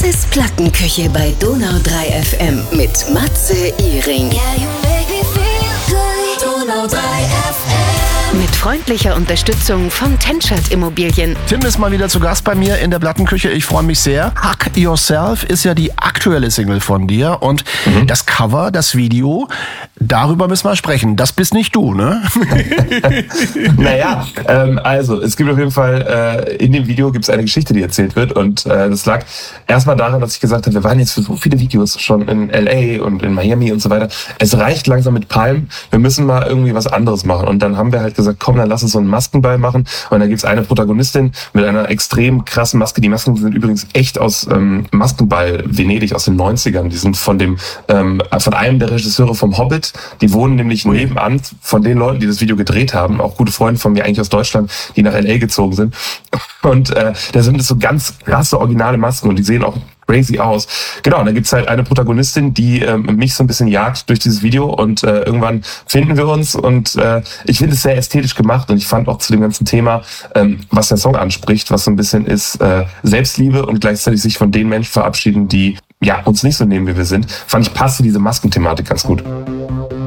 Tims Plattenküche bei Donau 3 FM mit Matze Ihring. Donau 3 FM. Mit freundlicher Unterstützung von Tenschert Immobilien. Tim ist mal wieder zu Gast bei mir in der Plattenküche. Ich freue mich sehr. Hack Yourself ist ja die aktuelle Single von dir. Und das Cover, das Video, darüber müssen wir sprechen. Das bist nicht du, ne? Naja, also es gibt auf jeden Fall, in dem Video gibt es eine Geschichte, die erzählt wird. Und das lag erstmal daran, dass ich gesagt habe, wir waren jetzt für so viele Videos schon in L.A. und in Miami und so weiter. Es reicht langsam mit Palm. Wir müssen mal irgendwie was anderes machen. Und dann haben wir halt gesagt, komm, dann lass uns so einen Maskenball machen. Und da gibt's eine Protagonistin mit einer extrem krassen Maske. Die Masken sind übrigens echt aus Maskenball Venedig aus den 90ern. Die sind von einem der Regisseure vom Hobbit. Die wohnen nämlich nebenan von den Leuten, die das Video gedreht haben. Auch gute Freunde von mir eigentlich aus Deutschland, die nach L.A. gezogen sind. Und da sind es so ganz krasse, originale Masken. Und die sehen auch crazy aus. Genau, und da gibt's halt eine Protagonistin, die mich so ein bisschen jagt durch dieses Video und irgendwann finden wir uns und ich finde es sehr ästhetisch gemacht und ich fand auch zu dem ganzen Thema, was der Song anspricht, was so ein bisschen ist Selbstliebe und gleichzeitig sich von den Menschen verabschieden, die uns nicht so nehmen, wie wir sind, fand ich passte diese Maskenthematik ganz gut.